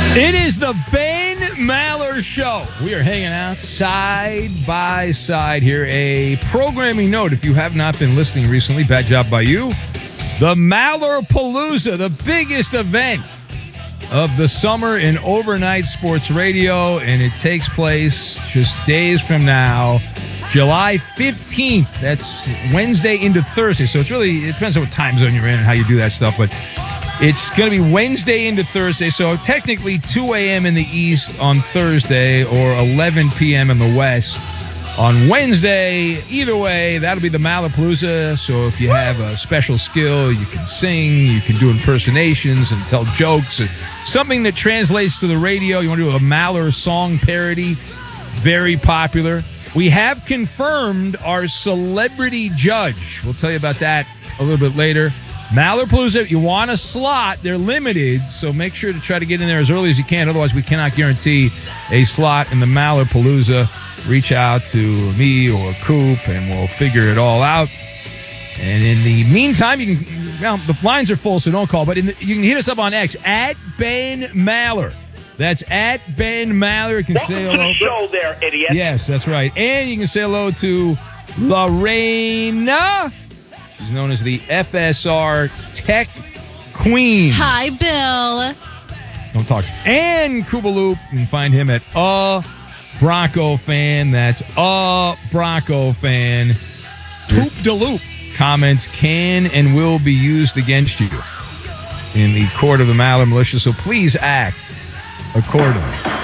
It is the Ben Maller Show. We are hanging out side by side here. A programming note, if you have not been listening recently, bad job by you. The Maller Palooza, the biggest event of the summer in overnight sports radio, and it takes place just days from now, July 15th. That's Wednesday into Thursday, so it depends on what time zone you're in and how you do that stuff, but it's going to be Wednesday into Thursday, so technically 2 a.m. in the East on Thursday or 11 p.m. in the West on Wednesday. Either way, that'll be the Malapalooza. So if you have a special skill, you can sing, you can do impersonations and tell jokes, something that translates to the radio. You want to do a Maller song parody, very popular. We have confirmed our celebrity judge. We'll tell you about that a little bit later. Malapalooza, if you want a slot, they're limited, so make sure to try to get in there as early as you can. Otherwise, we cannot guarantee a slot in the Malapalooza. Reach out to me or Coop, and we'll figure it all out. And in the meantime, you can, well, the lines are full, so don't call, but you can hit us up on X, at Ben Maller. That's at Ben Maller. You can say hello. To the show there, idiot. Yes, that's right. And you can say hello to Lorena. She's known as the FSR Tech Queen. Hi, Bill. Don't talk. And Koopaloop. You can find him at Bronco Fan. That's Bronco Fan. Coop de Loop. Comments can and will be used against you in the court of the Maller Militia, so please act accordingly.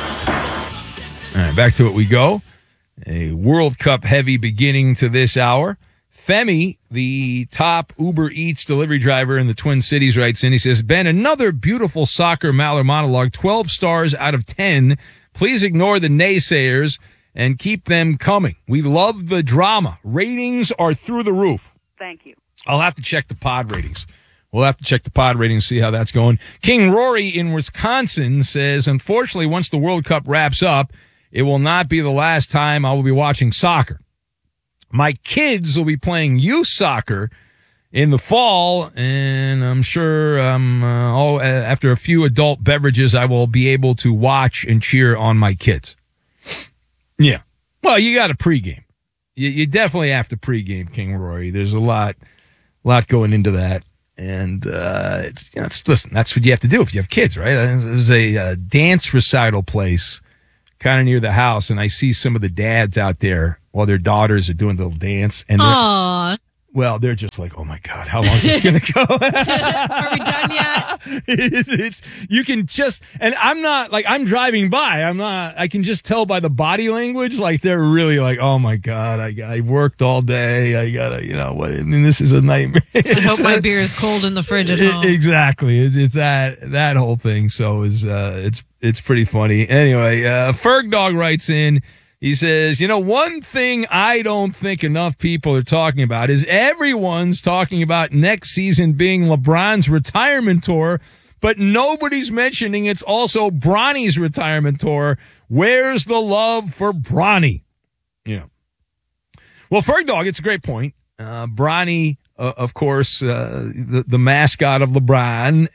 All right, back to it we go. A World Cup heavy beginning to this hour. Femi, the top Uber Eats delivery driver in the Twin Cities, writes in. He says, Ben, another beautiful soccer Maller monologue, 12 stars out of 10. Please ignore the naysayers and keep them coming. We love the drama. Ratings are through the roof. Thank you. I'll have to check the pod ratings. We'll have to check the pod ratings, see how that's going. King Rory in Wisconsin says, unfortunately, once the World Cup wraps up, it will not be the last time I will be watching soccer. My kids will be playing youth soccer in the fall, and I'm sure after a few adult beverages, I will be able to watch and cheer on my kids. Yeah. Well, you got to pregame. You definitely have to pregame, King Rory. There's a lot going into that. And listen, that's what you have to do if you have kids, right? There's a dance recital place kind of near the house, and I see some of the dads out there while their daughters are doing the little dance. And they're just like, oh my God, how long is this going to go? Are we done yet? It's you can just, and I'm not like, I'm driving by. I can just tell by the body language, like they're really like, oh my God, I worked all day. I gotta, and this is a nightmare. I hope my beer is cold in the fridge at home. Exactly. It's that whole thing. So it's pretty funny. Anyway, Ferg Dog writes in. He says, one thing I don't think enough people are talking about is everyone's talking about next season being LeBron's retirement tour, but nobody's mentioning it's also Bronny's retirement tour. Where's the love for Bronny? Yeah. Well, Ferg Dog, it's a great point. Bronny, of course, the mascot of LeBron,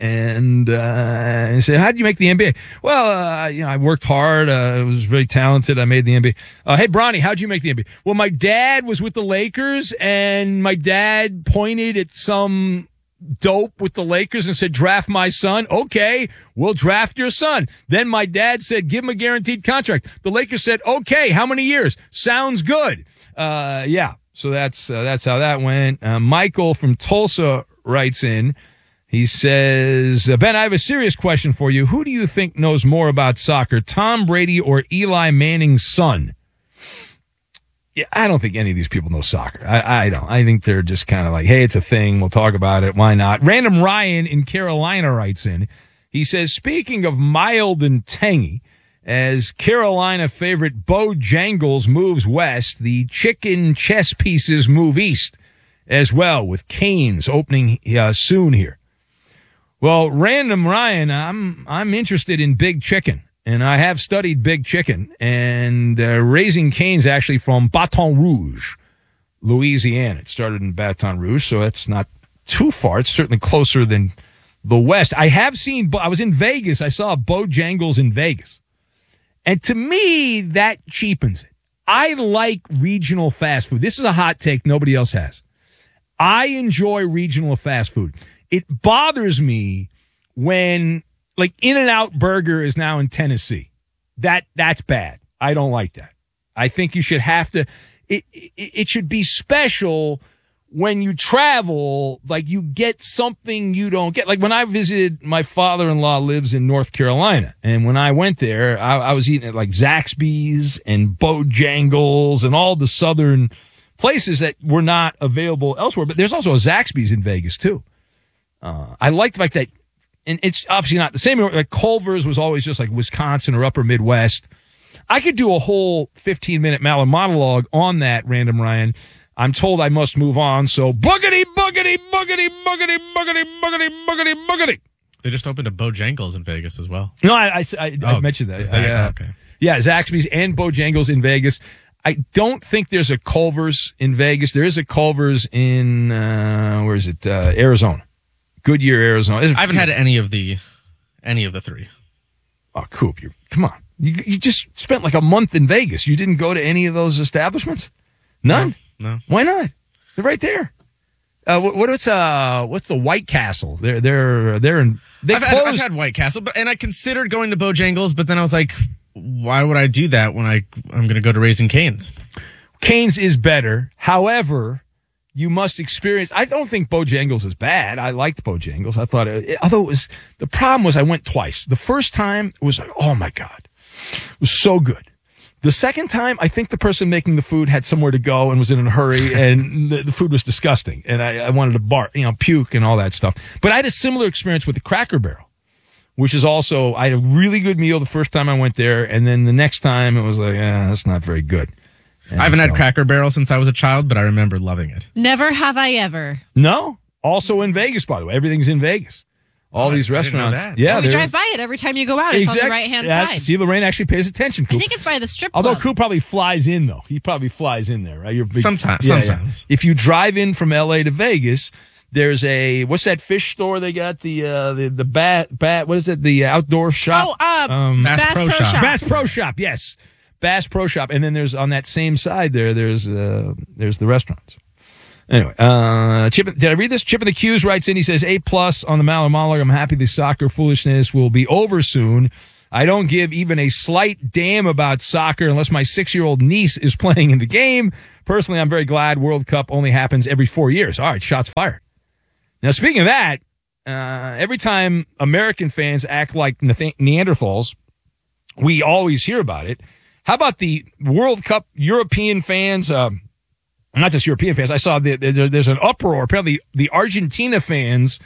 and he said, how did you make the NBA? Well, I worked hard. I was very talented. I made the NBA. Hey, Bronny, how'd you make the NBA? Well, my dad was with the Lakers, and my dad pointed at some dope with the Lakers and said, draft my son. Okay, we'll draft your son. Then my dad said, give him a guaranteed contract. The Lakers said, okay, how many years? Sounds good. Yeah. So that's how that went. Michael from Tulsa writes in. He says, Ben, I have a serious question for you. Who do you think knows more about soccer, Tom Brady or Eli Manning's son? Yeah, I don't think any of these people know soccer. I don't. I think they're just kind of like, hey, it's a thing. We'll talk about it. Why not? Random Ryan in Carolina writes in. He says, speaking of mild and tangy, as Carolina favorite Bojangles moves west, the chicken chess pieces move east as well, with Canes opening soon here. Well, Random Ryan, I'm interested in Big Chicken, and I have studied Big Chicken, and Raising Cane's actually from Baton Rouge, Louisiana. It started in Baton Rouge, so it's not too far. It's certainly closer than the West. I have seen, I was in Vegas. I saw Bojangles in Vegas. And to me, that cheapens it. I like regional fast food. This is a hot take nobody else has. I enjoy regional fast food. It bothers me when, like, In-N-Out Burger is now in Tennessee. That's bad. I don't like that. I think you should have to, it should be special when you travel, like you get something you don't get. Like when I visited, my father-in-law lives in North Carolina. And when I went there, I was eating at like Zaxby's and Bojangles and all the southern places that were not available elsewhere. But there's also a Zaxby's in Vegas too. I liked like that. And it's obviously not the same. Like Culver's was always just like Wisconsin or upper Midwest. I could do a whole 15-minute monologue on that, Random Ryan. I'm told I must move on, so boogity, boogity, boogity, boogity, boogity, boogity, boogity, boogity. They just opened a Bojangles in Vegas as well. No, I mentioned that. Okay. Yeah, Zaxby's and Bojangles in Vegas. I don't think there's a Culver's in Vegas. There is a Culver's in, where is it? Arizona. Goodyear, Arizona. I haven't had any of the three. Oh, Coop, come on. You just spent like a month in Vegas. You didn't go to any of those establishments? None? No. Why not? They're right there. What's the White Castle? They're in. I've had White Castle, and I considered going to Bojangles, but then I was like, why would I do that when I'm going to go to Raising Cane's? Cane's is better. However, you must experience. I don't think Bojangles is bad. I liked Bojangles. I thought, although the problem was I went twice. The first time it was like, oh my God, it was so good. The second time, I think the person making the food had somewhere to go and was in a hurry, and the food was disgusting, and I wanted to puke and all that stuff. But I had a similar experience with the Cracker Barrel, which is also, I had a really good meal the first time I went there, and then the next time it was like, that's not very good. And I haven't had Cracker Barrel since I was a child, but I remember loving it. Never have I ever. No? Also in Vegas, by the way. Everything's in Vegas. All these restaurants. Yeah, we drive by it every time you go out. It's on the right-hand side. See, Lorraine actually pays attention, Coop. I think it's by the strip club. Although Coop probably flies in, though. He probably flies in there, right? Sometimes. Yeah. If you drive in from L.A. to Vegas, there's what's that fish store they got? The bat, what is it? The outdoor shop? Bass Pro Shop. Bass Pro Shop, yes. Bass Pro Shop. And then there's, on that same side there's the restaurants. Anyway, Chip, did I read this? Chip in the Q's writes in, he says, A+ on the Maller monologue. I'm happy the soccer foolishness will be over soon. I don't give even a slight damn about soccer unless my 6-year-old niece is playing in the game. Personally, I'm very glad World Cup only happens every 4 years. All right, shots fired. Now, speaking of that, every time American fans act like Neanderthals, we always hear about it. How about the World Cup European fans, not just European fans. I saw there's an uproar. Apparently, the Argentina fans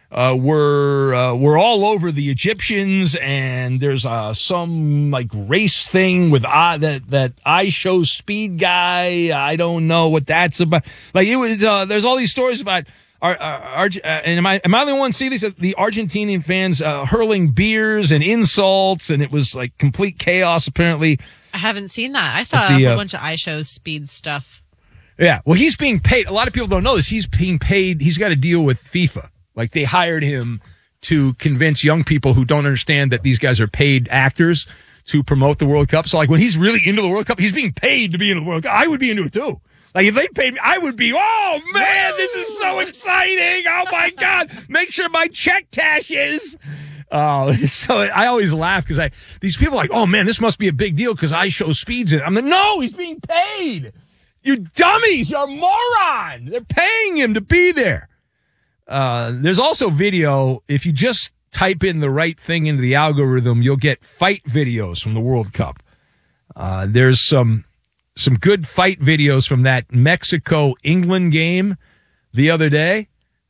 were all over the Egyptians, and there's some like race thing with that I show speed guy. I don't know what that's about. Like it was. There's all these stories about. And am I the only one see these? The Argentinian fans hurling beers and insults, and it was like complete chaos. Apparently, I haven't seen that. I saw a whole bunch of iShow speed stuff. Yeah, well, he's being paid. A lot of people don't know this. He's being paid. He's got a deal with FIFA. Like, they hired him to convince young people who don't understand that these guys are paid actors to promote the World Cup. So, like, when he's really into the World Cup, he's being paid to be in the World Cup. I would be into it, too. Like, if they paid me, I would be, oh, man, this is so exciting. Oh, my God. Make sure my check cashes. So I always laugh because these people are like, oh, man, this must be a big deal because I show speeds in it. I'm like, no, he's being paid. You dummies, you're a moron. They're paying him to be there. There's also video. If you just type in the right thing into the algorithm, you'll get fight videos from the World Cup. There's some good fight videos from that Mexico-England game the other day.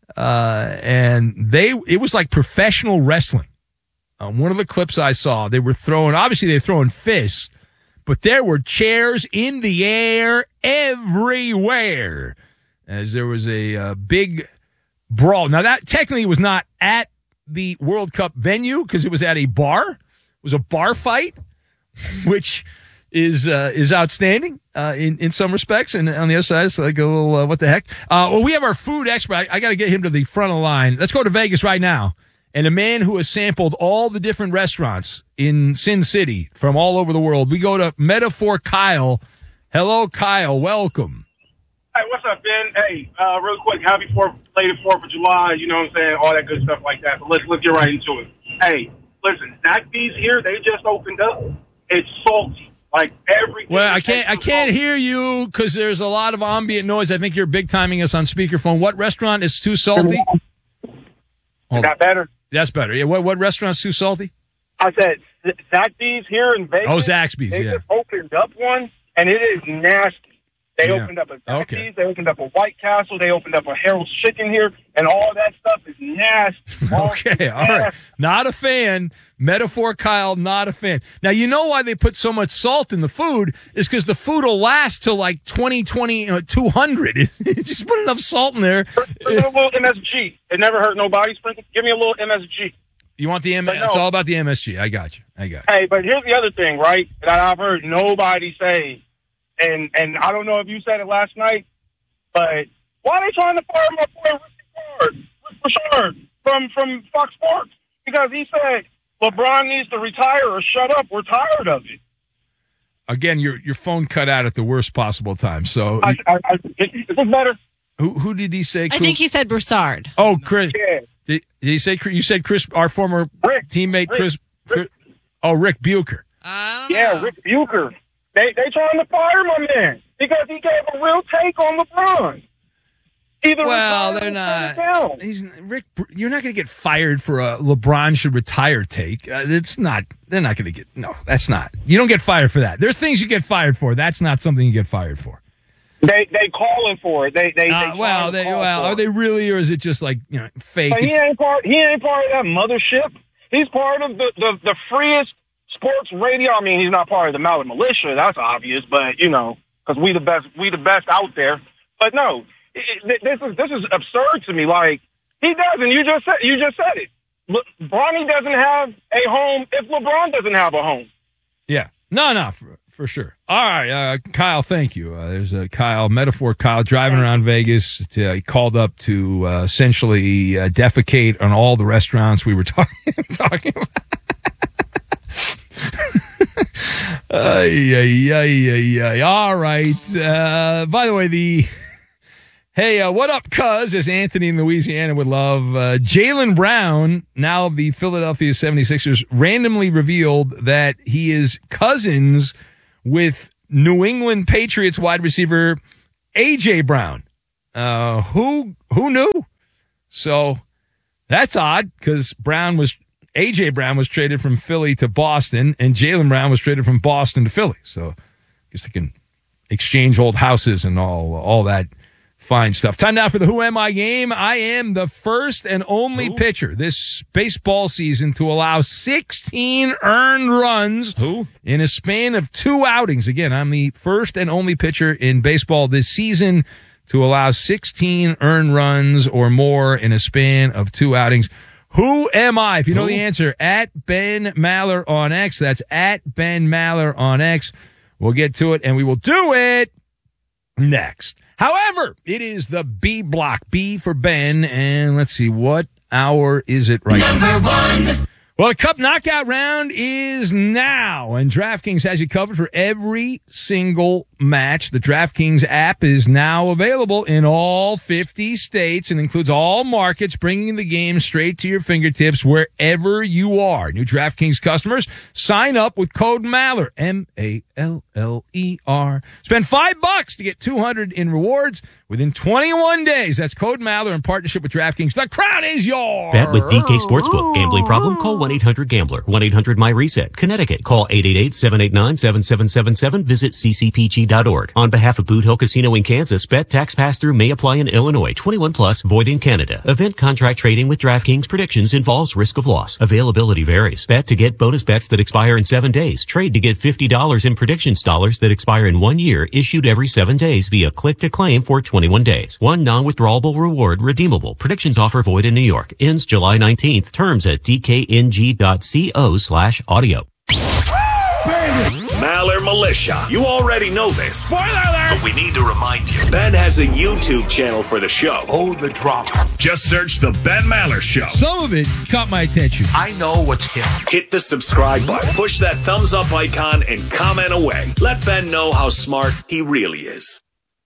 And it was like professional wrestling. One of the clips I saw, they're throwing fists. But there were chairs in the air everywhere as there was a big brawl. Now, that technically was not at the World Cup venue because it was at a bar. It was a bar fight, which is outstanding in some respects. And on the other side, it's like a little, what the heck? Well, we have our food expert. I got to get him to the front of the line. Let's go to Vegas right now and a man who has sampled all the different restaurants in Sin City from all over the world. We go to Metaphor Kyle. Hello, Kyle. Welcome. Hey, what's up, Ben? Hey, real quick, happy late 4th of July, you know what I'm saying, all that good stuff like that. But let's get right into it. Hey, listen, Zaxby's here, they just opened up. It's salty. Like everything. Well, I can't hear you because there's a lot of ambient noise. I think you're big timing us on speakerphone. What restaurant is too salty? Is that better? That's better. Yeah. What restaurant's too salty? I said Zaxby's here in Vegas. Oh, Zaxby's, They just opened up one, and it is nasty. They opened up a Zaxby's, Okay. They opened up a White Castle, they opened up a Harold's Chicken here, and all that stuff is nasty. Okay, all right. Not a fan. Metaphor Kyle, not a fan. Now, you know why they put so much salt in the food is because the food will last till like 200. Just put enough salt in there. A little MSG. It never hurt nobody. Sprinkle. Give me a little MSG. You want the MSG? It's all about the MSG. I got you. Hey, but here's the other thing, right, that I've heard nobody say, and I don't know if you said it last night, but why are they trying to fire my boy Rick Richard from Fox Sports? Because he said LeBron needs to retire or shut up. We're tired of it. Again, your phone cut out at the worst possible time. So, Is this better? who did he say? I think he said Broussard. Oh, Chris. Yeah. Did he say? You said Chris, our former teammate, Chris. Oh, Rick Bucher. Yeah, Rick Bucher. They trying to fire my man because he gave a real take on LeBron. Well, they're not. Rick, you're not going to get fired for a LeBron should retire take. It's not. They're not going to get. No, that's not. You don't get fired for that. There's things you get fired for. That's not something you get fired for. They calling for it. Are they really, or is it just like fake? But he ain't part of that mothership. He's part of the freest sports radio. I mean, he's not part of the Mallard Militia. That's obvious, but because we the best out there. But no. This is absurd to me. Like he doesn't. You just said it. Bronny doesn't have a home if LeBron doesn't have a home. Yeah. No, for sure. All right, Kyle. Thank you. There's a Kyle, Metaphor Kyle, driving around Vegas. He called up to essentially defecate on all the restaurants we were talking about. All right. By the way, Hey, what up, cuz, as Anthony in Louisiana would love. Jaylen Brown, now of the Philadelphia 76ers, randomly revealed that he is cousins with New England Patriots wide receiver A.J. Brown. Who knew? So that's odd because A.J. Brown was traded from Philly to Boston, and Jaylen Brown was traded from Boston to Philly. So I guess they can exchange old houses and all that fine stuff. Time now for the Who Am I game. I am the first and only pitcher this baseball season to allow 16 earned runs in a span of 2 outings. Again, I'm the first and only pitcher in baseball this season to allow 16 earned runs or more in a span of 2 outings. Who am I? If you know the answer, at Ben Maller on X. That's at Ben Maller on X. We'll get to it, and we will do it next. However, it is the B block. B for Ben, and let's see, what hour is it right now? Number 1. Well, the Cup Knockout round is now, and DraftKings has you covered for every single match. The DraftKings app is now available in all 50 states and includes all markets, bringing the game straight to your fingertips wherever you are. New DraftKings customers, sign up with code MALLER, MALLER. Spend $5 to get $200 in rewards within 21 days. That's code MALLER in partnership with DraftKings. The crown is yours. Bet with DK Sportsbook. Gambling problem? Call 1-800-GAMBLER. 1-800-MY-RESET. Connecticut. Call 888-789-7777. Visit ccpg.org. On behalf of Boot Hill Casino in Kansas, bet tax pass-through may apply in Illinois. 21 plus, void in Canada. Event contract trading with DraftKings predictions involves risk of loss. Availability varies. Bet to get bonus bets that expire in 7 days. Trade to get $50 in predictions dollars that expire in 1 year, issued every 7 days via click to claim for 21 days. One non-withdrawable reward redeemable. Predictions offer void in New York. Ends July 19th. Terms at dkng.co/audio. Baby. Maller Militia. You already know this. Spoiler alert! But we need to remind you. Ben has a YouTube channel for the show. Oh, the drama. Just search The Ben Maller Show. Some of it caught my attention. I know what's hip. Hit the subscribe button, push that thumbs up icon, and comment away. Let Ben know how smart he really is.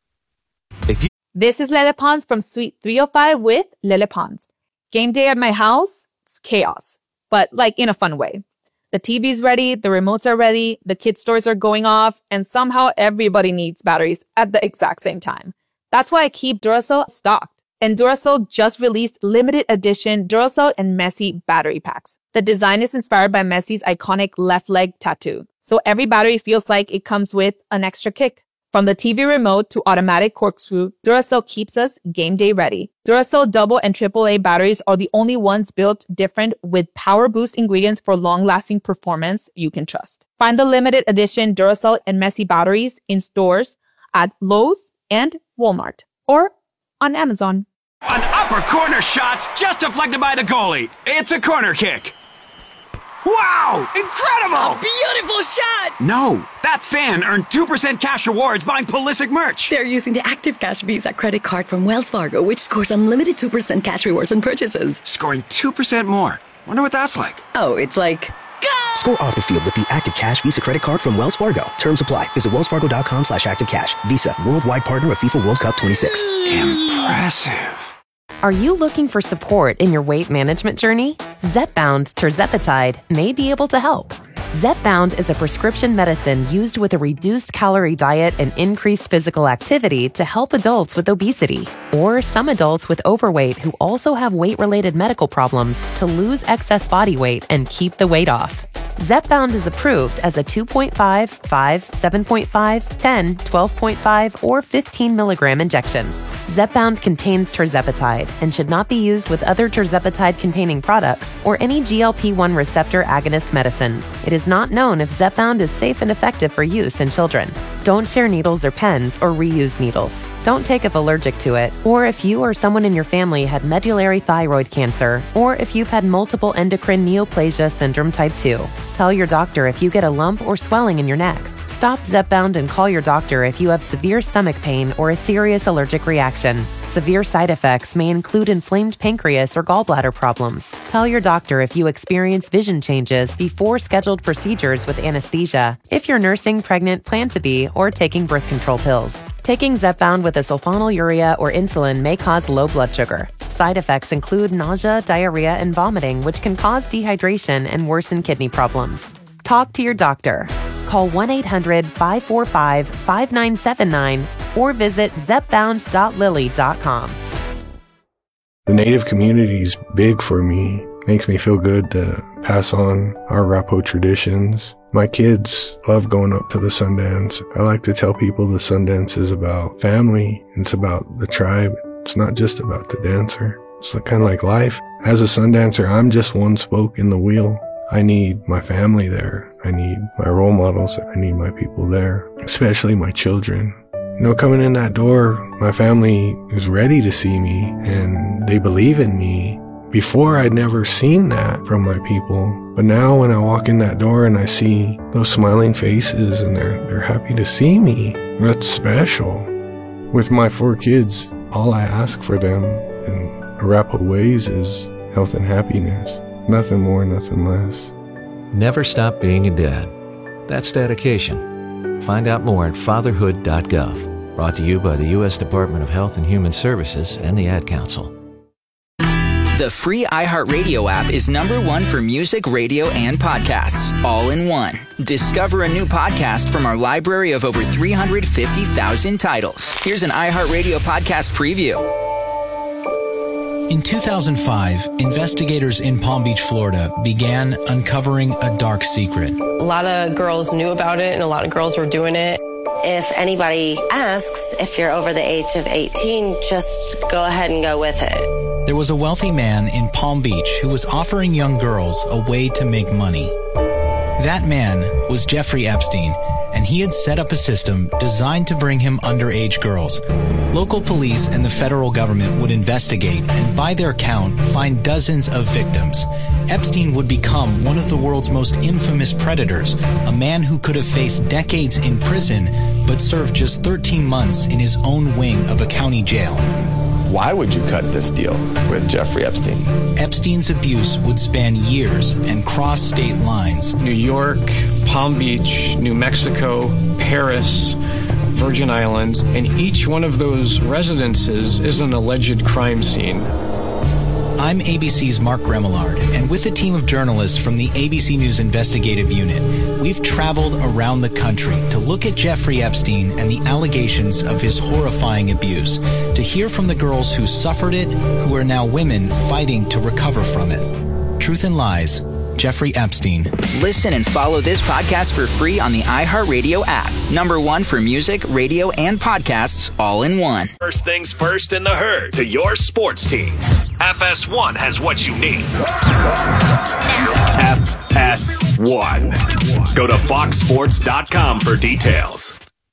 This is Lele Pons from Suite 305 with Lele Pons. Game day at my house, it's chaos, but like in a fun way. The TV's ready, the remotes are ready, the kids' toys are going off, and somehow everybody needs batteries at the exact same time. That's why I keep Duracell stocked. And Duracell just released limited edition Duracell and Messi battery packs. The design is inspired by Messi's iconic left leg tattoo. So every battery feels like it comes with an extra kick. From the TV remote to automatic corkscrew, Duracell keeps us game day ready. Duracell double and AAA batteries are the only ones built different with power boost ingredients for long-lasting performance you can trust. Find the limited edition Duracell and Messi batteries in stores at Lowe's and Walmart or on Amazon. An upper corner shot's just deflected by the goalie. It's a corner kick. Wow! Incredible! Beautiful shot! No, that fan earned 2% cash rewards buying Pulisic merch. They're using the Active Cash Visa credit card from Wells Fargo, which scores unlimited 2% cash rewards on purchases. Scoring 2% more. Wonder what that's like. Oh, it's like... Go! Score off the field with the Active Cash Visa credit card from Wells Fargo. Terms apply. Visit wellsfargo.com/activecash. Visa, worldwide partner of FIFA World Cup 26. Impressive. Are you looking for support in your weight management journey? Zepbound tirzepatide may be able to help. Zepbound is a prescription medicine used with a reduced calorie diet and increased physical activity to help adults with obesity or some adults with overweight who also have weight-related medical problems to lose excess body weight and keep the weight off. Zepbound is approved as a 2.5, 5, 7.5, 10, 12.5, or 15 milligram injection. Zepbound contains tirzepatide and should not be used with other tirzepatide-containing products or any GLP-1 receptor agonist medicines. It is not known if Zepbound is safe and effective for use in children. Don't share needles or pens or reuse needles. Don't take if allergic to it, or if you or someone in your family had medullary thyroid cancer, or if you've had multiple endocrine neoplasia syndrome type 2. Tell your doctor if you get a lump or swelling in your neck. Stop Zepbound and call your doctor if you have severe stomach pain or a serious allergic reaction. Severe side effects may include inflamed pancreas or gallbladder problems. Tell your doctor if you experience vision changes before scheduled procedures with anesthesia, if you're nursing, pregnant, plan to be, or taking birth control pills. Taking Zepbound with a sulfonylurea or insulin may cause low blood sugar. Side effects include nausea, diarrhea, and vomiting, which can cause dehydration and worsen kidney problems. Talk to your doctor. Call 1-800-545-5979 or visit zepbound.lily.com. The Native community is big for me. Makes me feel good to pass on our Arapaho traditions. My kids love going up to the Sundance. I like to tell people the Sundance is about family. It's about the tribe. It's not just about the dancer. It's kind of like life. As a Sundancer, I'm just one spoke in the wheel. I need my family there. I need my role models. I need my people there, especially my children. You know, coming in that door, my family is ready to see me and they believe in me. Before, I'd never seen that from my people. But now when I walk in that door and I see those smiling faces and they're happy to see me, that's special. With my 4 kids, all I ask for them in Arapaho ways is health and happiness. Nothing more, nothing less. Never stop being a dad. That's dedication. Find out more at fatherhood.gov. Brought to you by the U.S. Department of Health and Human Services and the Ad Council. The free iHeartRadio app is #1 for music, radio, and podcasts, all in one. Discover a new podcast from our library of over 350,000 titles. Here's an iHeartRadio podcast preview. In 2005, investigators in Palm Beach, Florida began uncovering a dark secret. A lot of girls knew about it and a lot of girls were doing it. If anybody asks if you're over the age of 18, just go ahead and go with it. There was a wealthy man in Palm Beach who was offering young girls a way to make money. That man was Jeffrey Epstein, and he had set up a system designed to bring him underage girls. Local police and the federal government would investigate and, by their count, find dozens of victims. Epstein would become one of the world's most infamous predators, a man who could have faced decades in prison but served just 13 months in his own wing of a county jail. Why would you cut this deal with Jeffrey Epstein? Epstein's abuse would span years and cross state lines. New York, Palm Beach, New Mexico, Paris, Virgin Islands, and each one of those residences is an alleged crime scene. I'm ABC's Mark Remillard, and with a team of journalists from the ABC News Investigative Unit, we've traveled around the country to look at Jeffrey Epstein and the allegations of his horrifying abuse, to hear from the girls who suffered it, who are now women fighting to recover from it. Truth and Lies, Jeffrey Epstein. Listen and follow this podcast for free on the iHeartRadio app. #1 for music, radio, and podcasts all in one. First things first in the herd to your sports teams. FS1 has what you need. FS1. Go to foxsports.com for details.